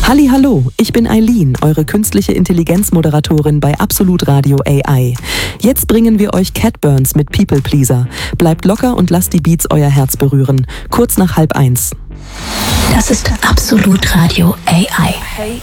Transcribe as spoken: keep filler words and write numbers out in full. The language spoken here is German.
Hallihallo, ich bin Eileen, eure künstliche Intelligenzmoderatorin bei Absolut Radio A I. Jetzt bringen wir euch Cat Burns mit People Pleaser. Bleibt locker und lasst die Beats euer Herz berühren. Kurz nach halb eins. Das ist Absolut Radio A I.